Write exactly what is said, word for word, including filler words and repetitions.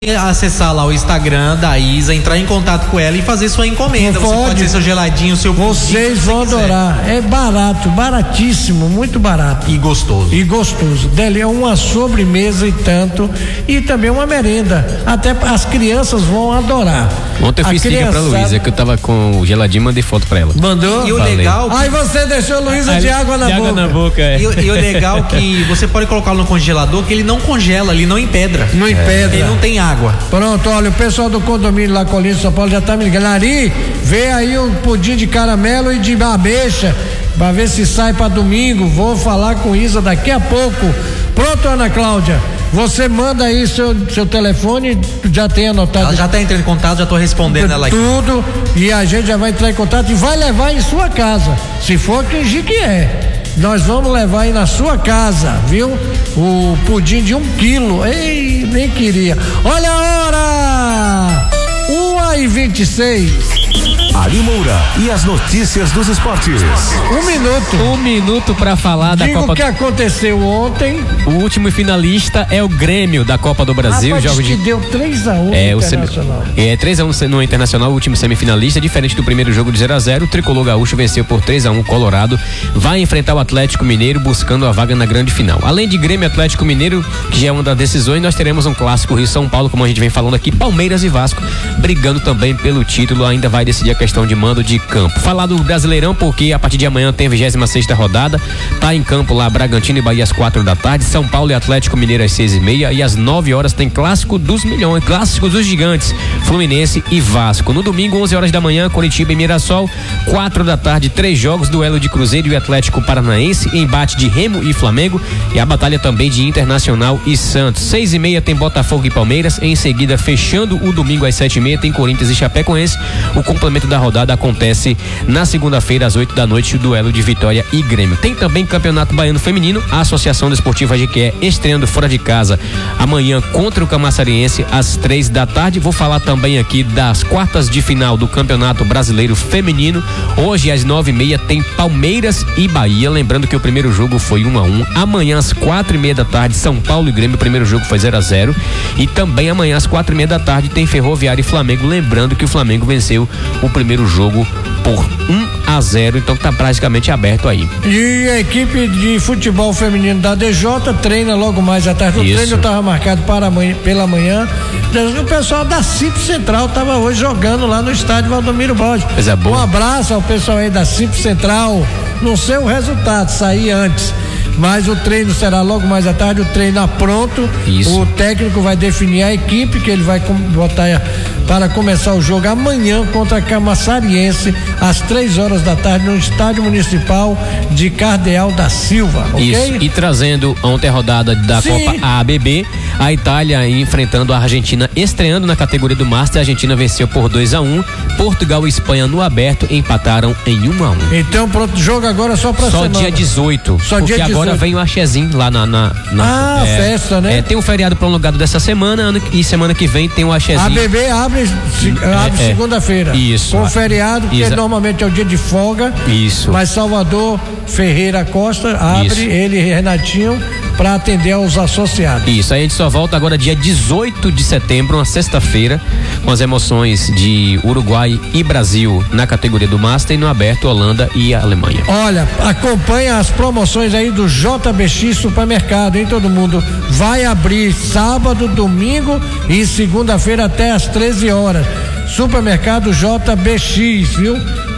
acessar lá o Instagram da Isa, entrar em contato com ela e fazer sua encomenda. Você pode, pode ter seu geladinho, seu pudim. Vocês vão adorar. É barato, baratíssimo, muito barato. E gostoso. E gostoso. Dele é uma sobremesa e tanto. E também uma merenda. Até as crianças vão adorar. Ontem eu fiz figa pra Luísa, que eu tava com o geladinho, mandei foto pra ela. Mandou? E o Falei. legal. Que... Aí você deixou Luísa de água na de boca. água na boca, é. E, e o legal é que você pode colocá-lo no congelador, que ele não congela, ele não empedra. Não empedra. Ele não tem água. Pronto, olha, o pessoal do condomínio lá Colina São Paulo já tá me ligando. Ari, vê aí um pudim de caramelo e de ameixa pra ver se sai pra domingo. Vou falar com Isa daqui a pouco. Pronto, Ana Cláudia, você manda aí seu, seu telefone, já tem anotado. Ela já tá entrando em contato, já tô respondendo ela aqui. Tudo, e a gente já vai entrar em contato e vai levar em sua casa, se for fingir que é. Nós vamos levar aí na sua casa, viu? O pudim de um quilo. Ei, nem queria. Olha a hora! uma e vinte e seis. Ari Moura e as notícias dos esportes. Um minuto. Um minuto pra falar da Digo Copa. O que aconteceu ontem. O último finalista é o Grêmio da Copa do Brasil. Rapaz, Jogo que de... deu três a um é, no o Internacional. Sem... É, três a um no Internacional, o último semifinalista. Diferente do primeiro jogo de zero a zero, o Tricolor Gaúcho venceu por três a um o Colorado. Vai enfrentar o Atlético Mineiro buscando a vaga na grande final. Além de Grêmio e Atlético Mineiro, que já é uma das decisões, nós teremos um clássico Rio-São Paulo, como a gente vem falando aqui, Palmeiras e Vasco, brigando também pelo título. Ainda vai decidir a questão de mando de campo. Falar do Brasileirão, porque a partir de amanhã tem a vigésima sexta rodada. Tá em campo lá Bragantino e Bahia às quatro da tarde, São Paulo e Atlético Mineiro às seis e meia, e às nove horas tem clássico dos milhões, clássico dos gigantes, Fluminense e Vasco. No domingo, onze horas da manhã, Coritiba e Mirassol, quatro da tarde, três jogos, duelo de Cruzeiro e Atlético Paranaense, embate de Remo e Flamengo, e a batalha também de Internacional e Santos. Seis e meia tem Botafogo e Palmeiras, em seguida, fechando o domingo às sete e meia, tem Corinthians e Chapecoense. O complemento da rodada acontece na segunda-feira, às oito da noite, o duelo de Vitória e Grêmio. Tem também Campeonato Baiano Feminino, a Associação Desportiva Jequié estreando fora de casa amanhã contra o Camaçariense às três da tarde. Vou falar também aqui das quartas de final do Campeonato Brasileiro Feminino. Hoje às nove e meia tem Palmeiras e Bahia, lembrando que o primeiro jogo foi um a um. Amanhã às quatro e meia da tarde, São Paulo e Grêmio, o primeiro jogo foi zero a zero. E também amanhã às quatro e meia da tarde tem Ferroviária e Flamengo, lembrando que o Flamengo venceu o primeiro jogo por um a zero, então tá praticamente aberto aí. E a equipe de futebol feminino da D J treina logo mais à tarde. O Isso. treino estava marcado para amanhã, pela manhã. O pessoal da C I P Central estava hoje jogando lá no estádio Valdomiro Bode. Coisa boa. Um abraço ao pessoal aí da C I P Central. Não sei o resultado, sair antes. Mas o treino será logo mais à tarde, o treino pronto. Isso. O técnico vai definir a equipe que ele vai botar para começar o jogo amanhã contra a Camaçariense às três horas da tarde no Estádio Municipal de Cardeal da Silva. Okay? Isso. E trazendo ontem a rodada da Sim. Copa A B B, a Itália enfrentando a Argentina, estreando na categoria do Master. A Argentina venceu por dois a um. Portugal e Espanha no aberto empataram em um a um. Então pronto, jogo agora só pra Só semana. dia dezoito. Só porque dia agora dezoito. vem o Axezinho lá na, na, na Ah, é, festa, né? É, tem um feriado prolongado dessa semana ano, e semana que vem tem o Axezinho. A B B abre, se, abre é, segunda-feira. Isso. Com feriado, que Exa- normalmente é o dia de folga. Isso. Mas Salvador Ferreira Costa abre, Isso. ele e Renatinho, para atender aos associados. Isso, aí a gente só volta agora dia dezoito de setembro, uma sexta-feira, com as emoções de Uruguai e Brasil na categoria do Master, e no aberto Holanda e Alemanha. Olha, acompanha as promoções aí do J B X Supermercado, hein, todo mundo? Vai abrir sábado, domingo e segunda-feira até às treze horas. Supermercado J B X, viu?